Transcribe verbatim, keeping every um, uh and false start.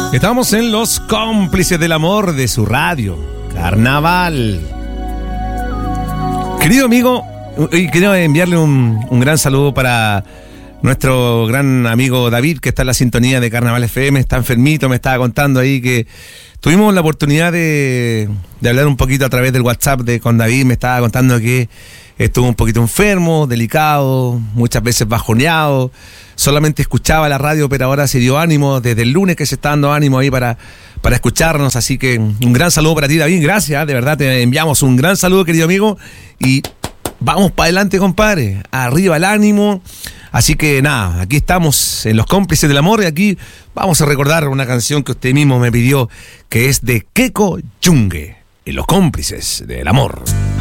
Estamos en Los Cómplices del Amor de su radio, Carnaval. Querido amigo, quiero enviarle un, un gran saludo para nuestro gran amigo David, que está en la sintonía de Carnaval F M, está enfermito, me estaba contando ahí que tuvimos la oportunidad de, de hablar un poquito a través del WhatsApp de, con David, me estaba contando que estuvo un poquito enfermo, delicado, muchas veces bajoneado, solamente escuchaba la radio, pero ahora se dio ánimo, desde el lunes que se está dando ánimo ahí para, para escucharnos, así que un gran saludo para ti, David, gracias, de verdad te enviamos un gran saludo, querido amigo, y vamos para adelante, compadre, arriba el ánimo. Así que nada, aquí estamos en Los Cómplices del Amor y aquí vamos a recordar una canción que usted mismo me pidió, que es de Keko Yungue, en Los Cómplices del Amor.